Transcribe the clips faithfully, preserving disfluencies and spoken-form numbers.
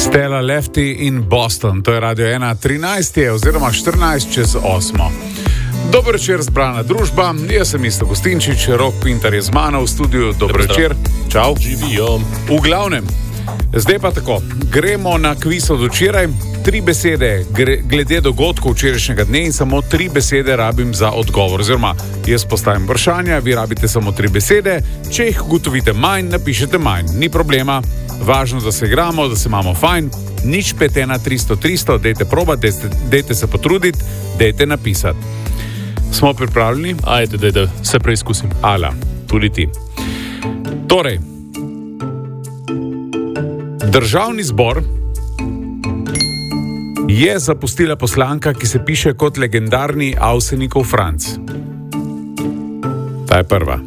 Stella Lefty in Boston, to je Radio ena trinajst oziroma štirinajst čez osmo. Dober večer, zbrana družba, jaz sem Isto Gostinčič, Rok Pintar je z mano v studiu, dober večer, čau. Živijo. V glavnem, zdaj pa tako, gremo na kviz od včeraj, tri besede glede dogodkov včerajšnjega dne in samo tri besede rabim za odgovor, oziroma jaz postavim vprašanja, vi rabite samo tri besede, če jih ugotovite manj, napišete manj, ni problema. Važno, da se igramo, da se imamo fajn, nič pet ena tristo tristo, dejte probati, dejte, dejte se potruditi, dejte napisati. Smo pripravljeni? Ajde, dejte, se preizkusim. Ala, tudi ti. Torej, Državni zbor je zapustila poslanka, ki se piše kot legendarni Avsenikov Franc. Ta je prva.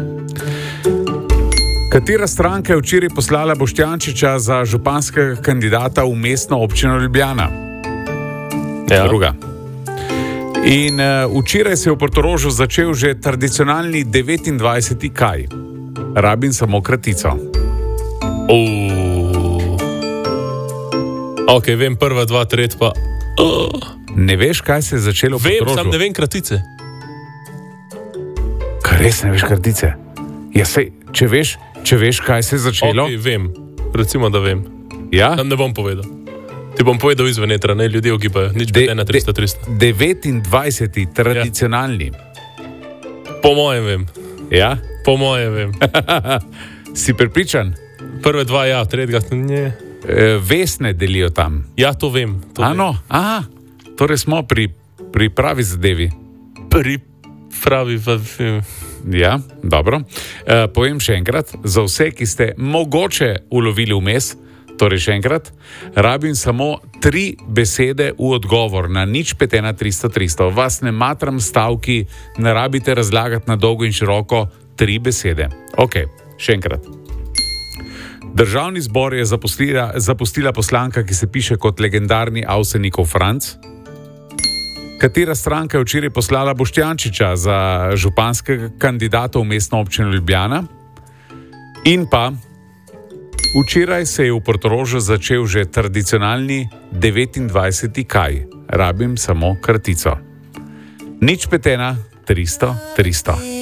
Katera stranka je včeraj poslala Boštjančiča za županskega kandidata v mestno občino Ljubljana? Ja. Druga. In uh, včeraj se je v Portorožu začel že tradicionalni devetindvajseti kaj? Rabim samo kratico. Uh. Ok, vem prva, dva, tretja pa... Uh. Ne veš, kaj se je začelo v Portorožu? Vem, sam ne vem kratice. Kaj res ne veš kratice? Ja, sej, če veš... Če veš, kaj se je začelo? Ok, vem. Recimo, da vem. Ja? Tam ne bom povedal. Ti bom povedal izven etra, ne, ljudje ogibajo. Nič pet ena tristo tristo. devetindvajseti tradicionalni. Ja. Po mojem vem. Ja? Po mojem vem. Si prepričan? Prve dva ja, tretjega ne. E, Vesne delijo tam. Ja, to vem. To ano, vem. aha. Torej smo pri, pri pravi zadevi. Pri pravi zadevi. Ja, dobro. E, povem še enkrat, za vse, ki ste mogoče ulovili vmes, torej še enkrat, rabim samo tri besede v odgovor na nič pet ena tristo tristo. Vas ne matram stavki, ne rabite razlagati na dolgo in široko, tri besede. Ok, še enkrat. Državni zbor je zapustila, zapustila poslanka, ki se piše kot legendarni Avsenikov Franc. Katera stranka je včeraj poslala Boštjančiča za županskega kandidata v mestno občino Ljubljana? In pa, včeraj se je v Portorožu začel že tradicionalni devetindvajseti kaj? Rabim samo kratico. nič pet ena tristo tristo.